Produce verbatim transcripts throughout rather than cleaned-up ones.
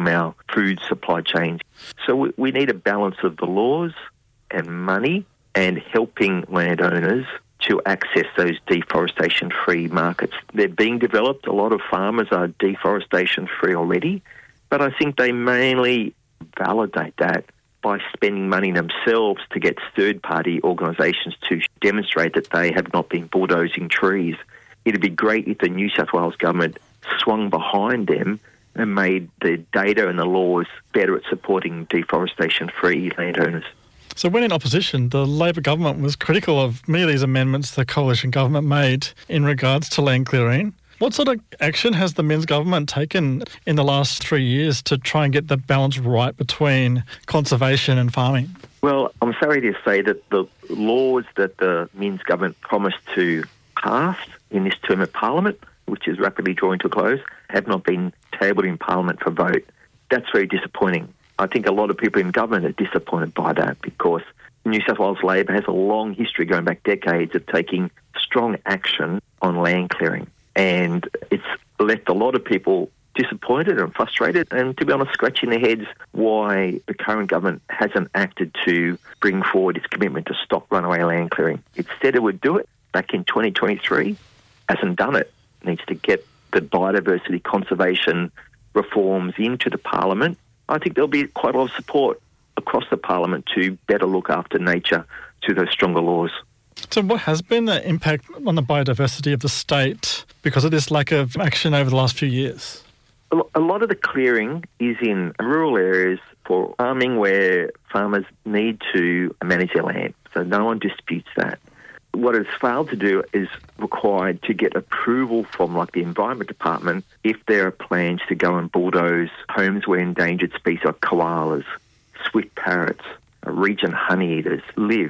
from our food supply chains. So we, we need a balance of the laws and money and helping landowners to access those deforestation-free markets. They're being developed. A lot of farmers are deforestation-free already, but I think they mainly validate that by spending money themselves to get third-party organisations to demonstrate that they have not been bulldozing trees. It'd be great if the New South Wales government swung behind them and made the data and the laws better at supporting deforestation-free landowners. So when in opposition, the Labor government was critical of many of these amendments the coalition government made in regards to land clearing. What sort of action has the Minns government taken in the last three years to try and get the balance right between conservation and farming? Well, I'm sorry to say that the laws that the Minns government promised to pass in this term of Parliament, which is rapidly drawing to a close, have not been tabled in Parliament for vote. That's very disappointing. I think a lot of people in government are disappointed by that because New South Wales Labor has a long history going back decades of taking strong action on land clearing. And it's left a lot of people disappointed and frustrated and, to be honest, scratching their heads why the current government hasn't acted to bring forward its commitment to stop runaway land clearing. It said it would do it back in twenty twenty-three, hasn't done it. It needs to get the biodiversity conservation reforms into the Parliament. I think there'll be quite a lot of support across the Parliament to better look after nature through those stronger laws. So what has been the impact on the biodiversity of the state because of this lack of action over the last few years? A lot of the clearing is in rural areas for farming where farmers need to manage their land. So no one disputes that. What it's failed to do is required to get approval from like the Environment Department if there are plans to go and bulldoze homes where endangered species like koalas, swift parrots, region honeyeaters live.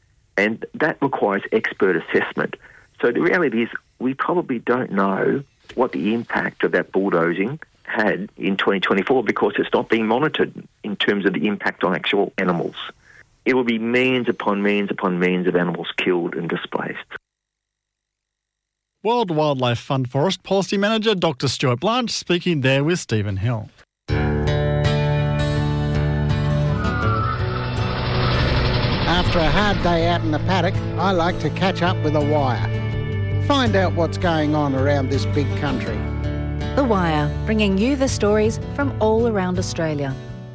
And that requires expert assessment. So the reality is we probably don't know what the impact of that bulldozing had in twenty twenty-four because it's not being monitored in terms of the impact on actual animals. It will be millions upon millions upon millions of animals killed and displaced. World Wildlife Fund Forest Policy Manager Doctor Stuart Blanche speaking there with Stephen Hill. After a hard day out in the paddock, I like to catch up with a wire. Find out what's going on around this big country. The Wire, bringing you the stories from all around Australia.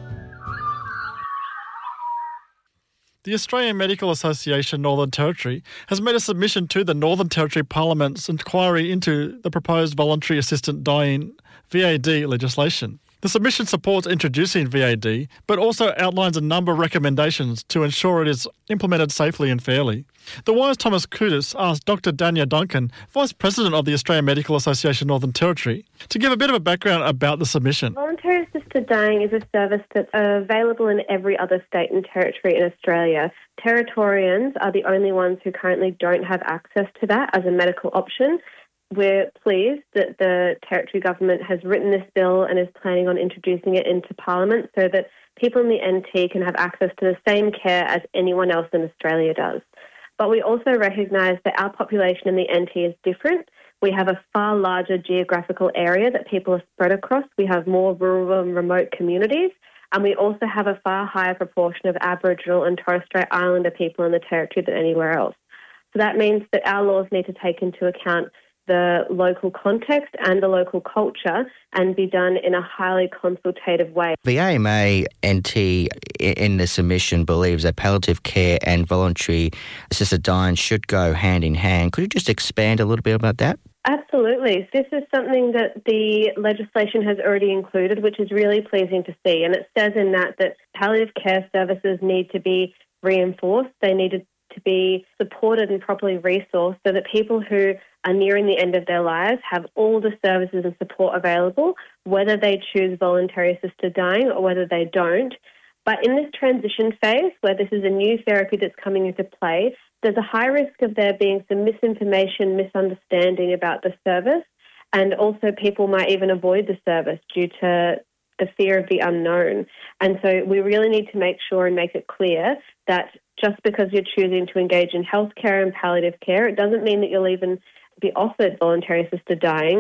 The Australian Medical Association Northern Territory has made a submission to the Northern Territory Parliament's inquiry into the proposed voluntary assisted dying V A D legislation. The submission supports introducing V A D, but also outlines a number of recommendations to ensure it is implemented safely and fairly. The Wire's Thomas Kudis asked Doctor Dania Duncan, Vice President of the Australian Medical Association Northern Territory, to give a bit of a background about the submission. Voluntary assisted dying is a service that's available in every other state and territory in Australia. Territorians are the only ones who currently don't have access to that as a medical option. We're pleased that the Territory Government has written this bill and is planning on introducing it into Parliament so that people in the N T can have access to the same care as anyone else in Australia does. But we also recognise that our population in the N T is different. We have a far larger geographical area that people are spread across. We have more rural and remote communities. And we also have a far higher proportion of Aboriginal and Torres Strait Islander people in the Territory than anywhere else. So that means that our laws need to take into account the local context and the local culture and be done in a highly consultative way. The A M A N T in the submission believes that palliative care and voluntary assisted dying should go hand in hand. Could you just expand a little bit about that? Absolutely. This is something that the legislation has already included, which is really pleasing to see. And it says in that that palliative care services need to be reinforced. They needed to be supported and properly resourced so that people who are nearing the end of their lives have all the services and support available, whether they choose voluntary assisted dying or whether they don't. But in this transition phase, where this is a new therapy that's coming into play, there's a high risk of there being some misinformation, misunderstanding about the service, and also people might even avoid the service due to the fear of the unknown. And so we really need to make sure and make it clear that just because you're choosing to engage in healthcare and palliative care, it doesn't mean that you'll even be offered voluntary assisted dying.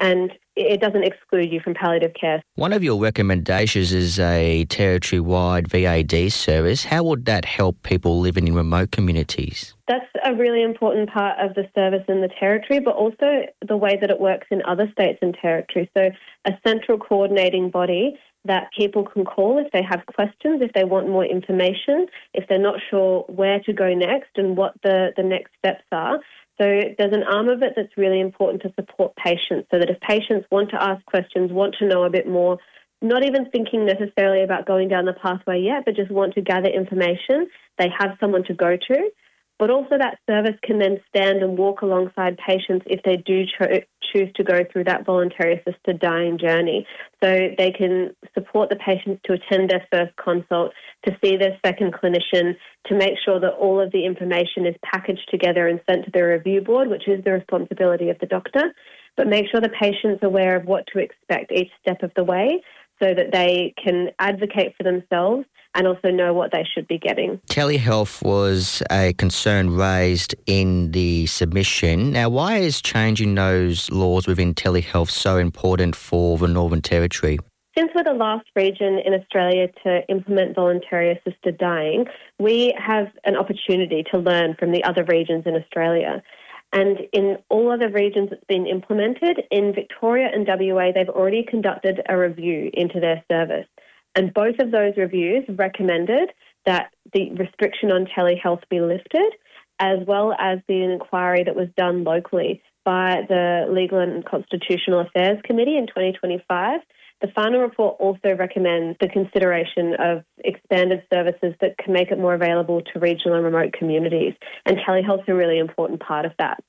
and it doesn't exclude you from palliative care. One of your recommendations is a territory-wide V A D service. How would that help people living in remote communities? That's a really important part of the service in the territory, but also the way that it works in other states and territories. So a central coordinating body that people can call if they have questions, if they want more information, if they're not sure where to go next and what the, the next steps are. So there's an arm of it that's really important to support patients, so that if patients want to ask questions, want to know a bit more, not even thinking necessarily about going down the pathway yet, but just want to gather information, they have someone to go to. But also that service can then stand and walk alongside patients if they do cho- choose to go through that voluntary assisted dying journey. So they can support the patients to attend their first consult, to see their second clinician, to make sure that all of the information is packaged together and sent to the review board, which is the responsibility of the doctor, but make sure the patient's aware of what to expect each step of the way so that they can advocate for themselves and also know what they should be getting. Telehealth was a concern raised in the submission. Now, why is changing those laws within telehealth so important for the Northern Territory? Since we're the last region in Australia to implement voluntary assisted dying, we have an opportunity to learn from the other regions in Australia. And in all other regions it's been implemented, in Victoria and W A, they've already conducted a review into their service. And both of those reviews recommended that the restriction on telehealth be lifted, as well as the inquiry that was done locally by the Legal and Constitutional Affairs Committee in twenty twenty-five. The final report also recommends the consideration of expanded services that can make it more available to regional and remote communities, and telehealth is a really important part of that.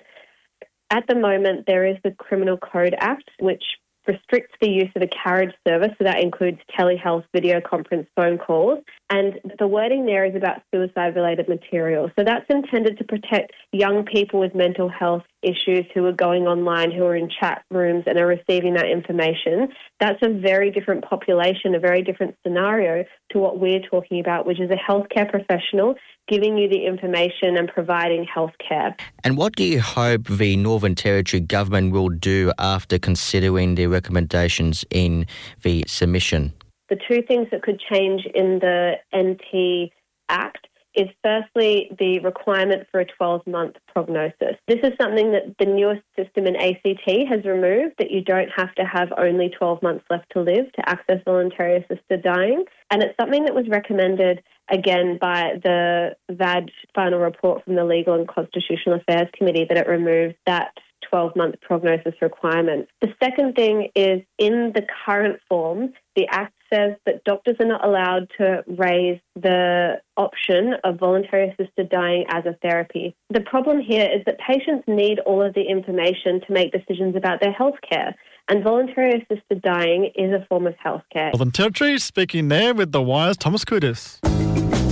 At the moment, there is the Criminal Code Act, which restricts the use of a carriage service, so that includes telehealth, video conference, phone calls, and the wording there is about suicide-related material. So that's intended to protect young people with mental health issues who are going online, who are in chat rooms and are receiving that information. That's a very different population, a very different scenario to what we're talking about, which is a healthcare professional giving you the information and providing healthcare. And what do you hope the Northern Territory government will do after considering the recommendations in the submission? The two things that could change in the N T Act is firstly the requirement for a twelve-month prognosis. This is something that the newest system in A C T has removed, that you don't have to have only twelve months left to live to access voluntary assisted dying. And it's something that was recommended again by the V A D final report from the Legal and Constitutional Affairs Committee, that it removes that twelve-month prognosis requirement. The second thing is, in the current form, the Act says that doctors are not allowed to raise the option of voluntary assisted dying as a therapy. The problem here is that patients need all of the information to make decisions about their health care, and voluntary assisted dying is a form of health care. Northern Territory, speaking there with The Wire's Thomas Kudis.